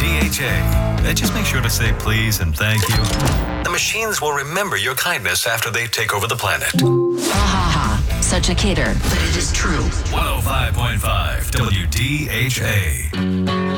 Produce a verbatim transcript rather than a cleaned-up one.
H A. Uh, Just make sure to say please and thank you. The machines will remember your kindness after they take over the planet. Ha ha ha. Such a kidder, but it is true. one oh five point five W D H A.